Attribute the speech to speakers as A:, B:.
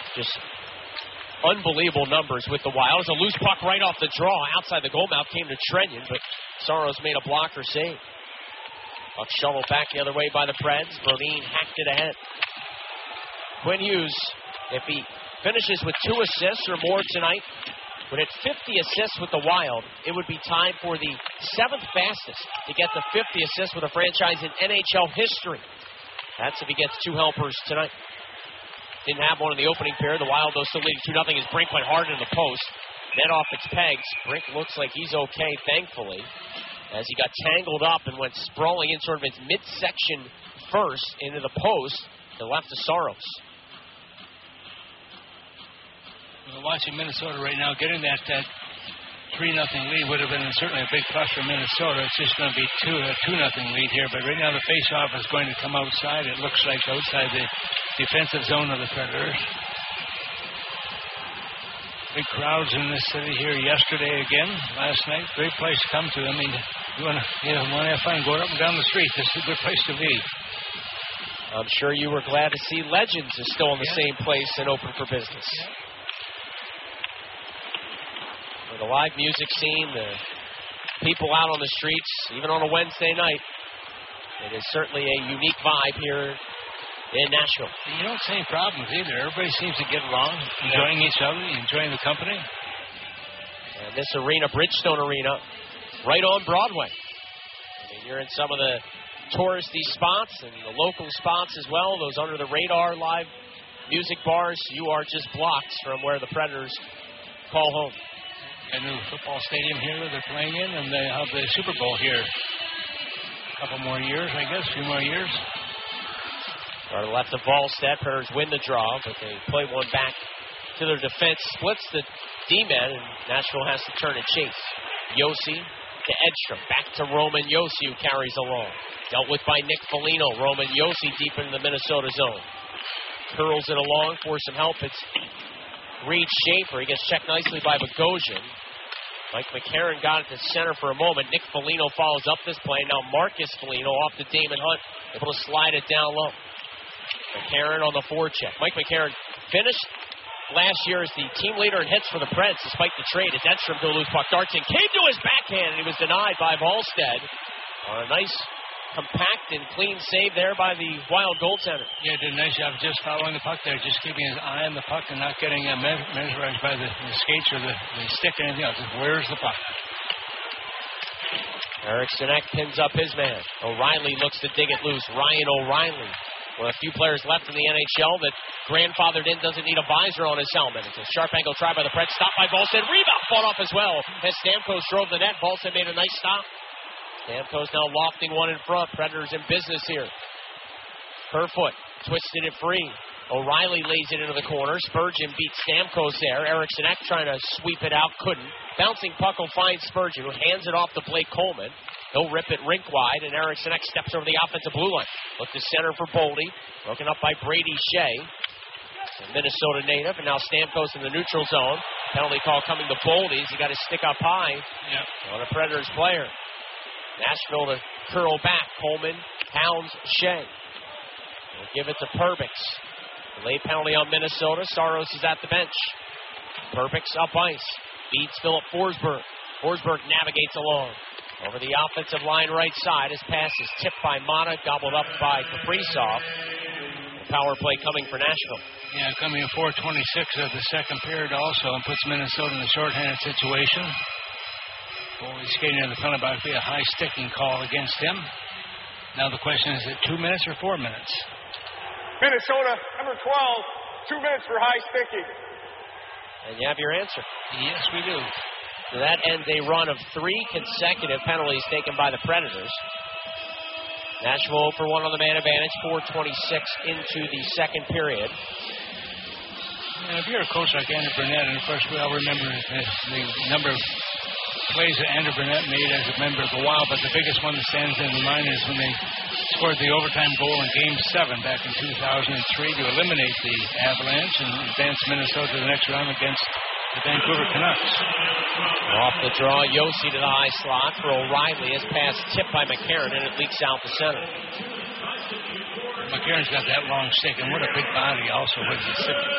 A: Just unbelievable numbers with the Wild. It was a loose puck right off the draw. Outside the goal mouth came to Trenyon, but Saros made a blocker save. Puck shoveled back the other way by the Preds. Brodin hacked it ahead. Quinn Hughes, if he finishes with 2 assists or more tonight, would hit 50 assists with the Wild. It would be tied for the 7th fastest to get the 50 assists with a franchise in NHL history. That's if he gets 2 helpers tonight. Didn't have one in the opening period. The Wild, though, still leading 2-0 as Brink went hard in the post. Net off its pegs. Brink looks like he's okay, thankfully, as he got tangled up and went sprawling in sort of its midsection first into the post and left to Saros.
B: Well, watching Minnesota right now, getting that 3-0 lead would have been certainly a big plus for Minnesota. It's just going to be a 2-0 lead here. But right now the face-off is going to come outside. It looks like outside the defensive zone of the Predators. Big crowds in this city here yesterday again, last night. Great place to come to. I mean, you want to have fun, go up and down the street. This is a good place to be.
A: I'm sure you were glad to see Legends is still in the same place and open for business. The live music scene, the people out on the streets, even on a Wednesday night. It is certainly a unique vibe here in Nashville.
B: You don't see any problems either. Everybody seems to get along, enjoying each other, enjoying the company.
A: And this arena, Bridgestone Arena, right on Broadway. I mean, you're in some of the touristy spots and the local spots as well, those under the radar live music bars. You are just blocks from where the Predators call home.
B: A new football stadium here that they're playing in, and they have the Super Bowl here. A couple more years, I guess, a few more years.
A: Or left of Wallstedt. Predators win the draw, but they play one back to their defense. Splits the D-men, and Nashville has to turn and chase. Yossi to Edstrom. Back to Roman Yossi, who carries along. Dealt with by Nick Foligno. Roman Yossi deep into the Minnesota zone. Curls it along for some help. It's Reed Schaefer. He gets checked nicely by Bogosian. Mike McCarron got it to center for a moment. Nick Foligno follows up this play. Now Marcus Foligno off to Damon Hunt, able to slide it down low. McCarron on the forecheck. Mike McCarron finished last year as the team leader in hits for the Preds, despite the trade. As Edstrom to a loose puck. Dartson came to his backhand, and he was denied by Wallstedt. On a nice, compact and clean save there by the Wild goaltender.
B: Yeah, did a nice job just following the puck there, just keeping his eye on the puck and not getting mesmerized by the skates or the stick or anything else. Just where's the puck?
A: Eric Sinek pins up his man. O'Reilly looks to dig it loose. Ryan O'Reilly, one of the few players left in the NHL that grandfathered in, doesn't need a visor on his helmet. It's a sharp angle try by the Preds, stopped by Volstead. Rebound fought off as well as Stamkos drove the net. Volstead made a nice stop. Stamkos now lofting one in front. Predators in business here. Kerfoot twisted it free. O'Reilly lays it into the corner. Spurgeon beats Stamkos there. Eric Sinek trying to sweep it out. Couldn't. Bouncing puck will find Spurgeon, who hands it off to Blake Coleman. He'll rip it rink wide, and Eric Sinek steps over the offensive blue line. Look to center for Boldy. Broken up by Brady Shea, a Minnesota native, and now Stamkos in the neutral zone. Penalty call coming to Boldy. He got his stick up high on a Predators player. Nashville to curl back. Coleman pounds Shea. We'll give it to Perbix. Late penalty on Minnesota. Saros is at the bench. Perbix up ice. Beats Philip Forsberg. Forsberg navigates along. Over the offensive line right side. His pass is tipped by Mata, gobbled up by Kaprizov. The power play coming for Nashville.
B: Yeah, coming in 4:26 of the second period also, and puts Minnesota in a shorthanded situation. Boldy skating in the penalty box. Be a high sticking call against him. Now the question is it 2 minutes or 4 minutes?
C: Minnesota, number 12, 2 minutes for high sticking.
A: And you have your answer.
B: Yes, we do.
A: So that ends a run of 3 consecutive penalties taken by the Predators. Nashville for one on the man advantage, 4:26 into the second period.
B: And if you're a coach like Andrew Burnett, and of course we all remember the number of plays that Andrew Burnett made as a member of the Wild, but the biggest one that stands in the mind is when they scored the overtime goal in Game 7 back in 2003 to eliminate the Avalanche and advance Minnesota to the next round against the Vancouver Canucks.
A: Off the draw, Yossi to the high slot for O'Reilly. His pass tipped by McCarron, and it leaks out the center.
B: McCarron's got that long stick, and what a big body also with his